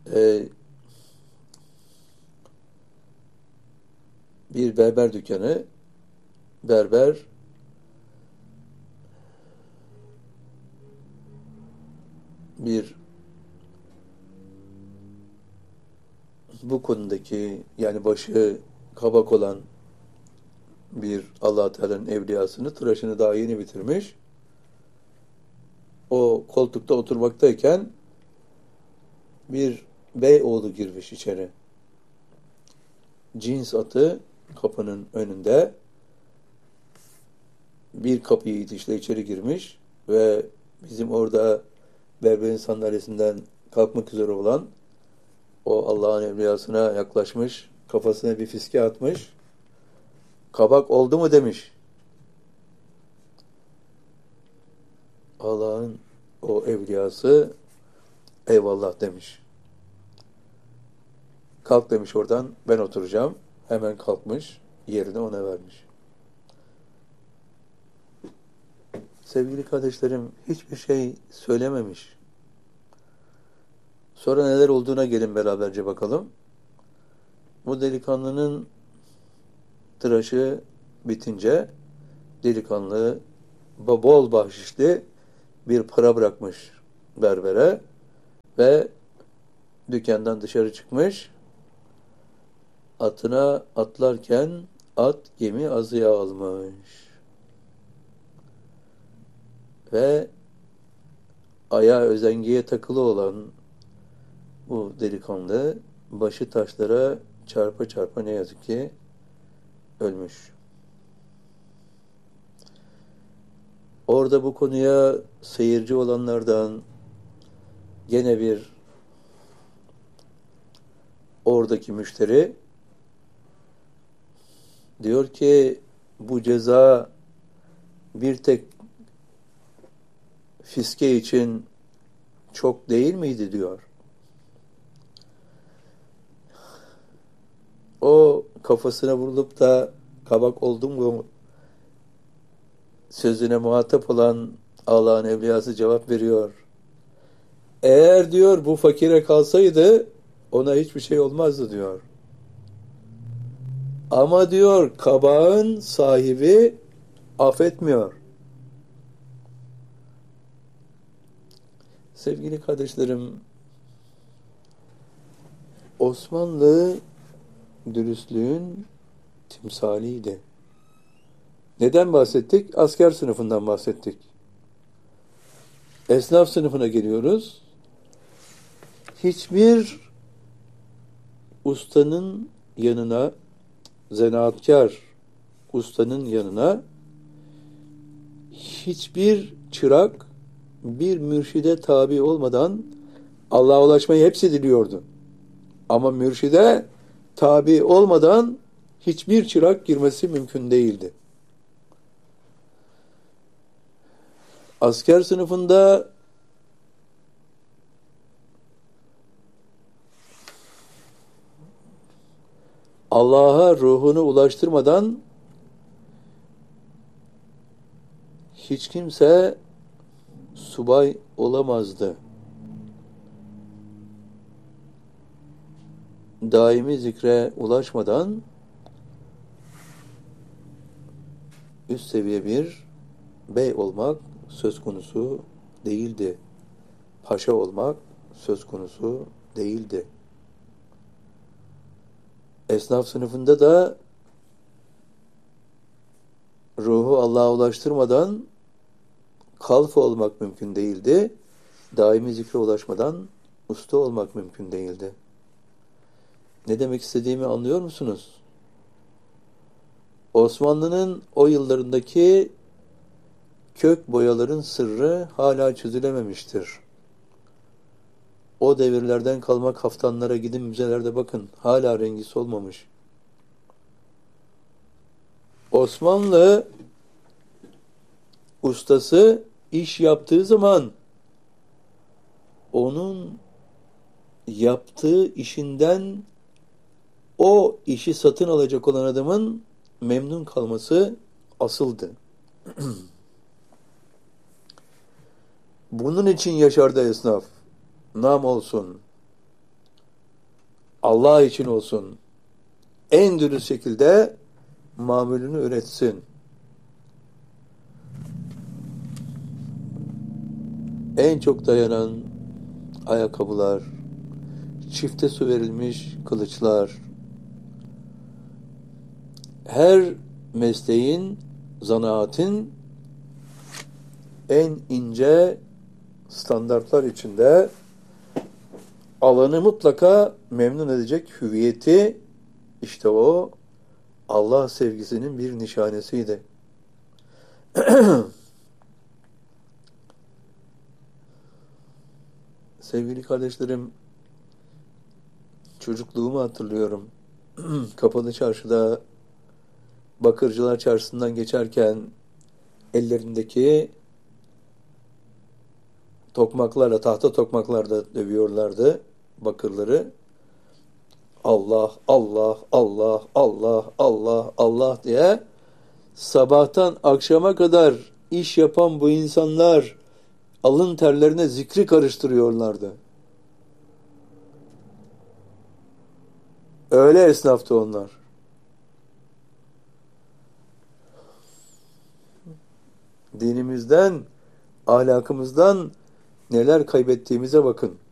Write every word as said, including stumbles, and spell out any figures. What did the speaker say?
e, bir berber dükkanı, berber bir bu konudaki, yani başı kabak olan bir Allah Teala'nın evliyasını, tıraşını daha yeni bitirmiş. O koltukta oturmaktayken bir bey oğlu girmiş içeri. Cins atı kapının önünde, bir kapıyı itişle içeri girmiş ve bizim orada berberin sandalyesinden kalkmak üzere olan o Allah'ın evliyasına yaklaşmış, kafasına bir fiske atmış. Kabak oldu mu demiş. Allah'ın o evliyası eyvallah demiş. Kalk demiş oradan, ben oturacağım. Hemen kalkmış, yerini ona vermiş. Sevgili kardeşlerim, hiçbir şey söylememiş. Sonra neler olduğuna gelin beraberce bakalım. Bu delikanlının tıraşı bitince delikanlı bol bahşişli bir para bırakmış berbere ve dükkandan dışarı çıkmış. Atına atlarken at gemi azıya almış. Ve ayağı özengiye takılı olan bu delikanlı başı taşlara çarpa çarpa ne yazık ki ölmüş. Orada bu konuya seyirci olanlardan gene bir oradaki müşteri diyor ki bu ceza bir tek fiske için çok değil miydi diyor. O kafasına vurulup da kabak oldum mu sözüne muhatap olan Allah'ın evliyası cevap veriyor. Eğer diyor bu fakire kalsaydı ona hiçbir şey olmazdı diyor. Ama diyor kabağın sahibi affetmiyor. Sevgili kardeşlerim, Osmanlı dürüstlüğün timsaliydi. Neden bahsettik? Asker sınıfından bahsettik. Esnaf sınıfına geliyoruz. Hiçbir ustanın yanına, zanaatkar ustanın yanına hiçbir çırak bir mürşide tabi olmadan Allah'a ulaşmayı hepsi diliyordu. Ama mürşide tabi olmadan hiçbir çırak girmesi mümkün değildi. Asker sınıfında Allah'a ruhunu ulaştırmadan hiç kimse subay olamazdı. Daimi zikre ulaşmadan üst seviye bir bey olmak söz konusu değildi. Paşa olmak söz konusu değildi. Esnaf sınıfında da ruhu Allah'a ulaştırmadan kalfa olmak mümkün değildi. Daimi zikre ulaşmadan usta olmak mümkün değildi. Ne demek istediğimi anlıyor musunuz? Osmanlı'nın o yıllarındaki kök boyaların sırrı hala çözülememiştir. O devirlerden kalma kaftanlara gidin müzelerde bakın. Hala rengi solmamış. Osmanlı ustası iş yaptığı zaman onun yaptığı işinden o işi satın alacak olan adamın memnun kalması asıldı. Bunun için yaşardı esnaf. Nam olsun. Allah için olsun. En dürüst şekilde mamulünü üretsin. En çok dayanan ayakkabılar, çifte su verilmiş kılıçlar, her mesleğin, zanaatin en ince standartlar içinde alanı mutlaka memnun edecek hüviyeti, işte o Allah sevgisinin bir nişanesiydi. Sevgili kardeşlerim, çocukluğumu hatırlıyorum. Kapalı Çarşı'da Bakırcılar Çarşısı'ndan geçerken ellerindeki tokmaklarla, tahta tokmaklarla dövüyorlardı bakırları. Allah, Allah, Allah, Allah, Allah, Allah diye sabahtan akşama kadar iş yapan bu insanlar alın terlerine zikri karıştırıyorlardı. Öyle esnaftı onlar. Dinimizden, ahlakımızdan neler kaybettiğimize bakın.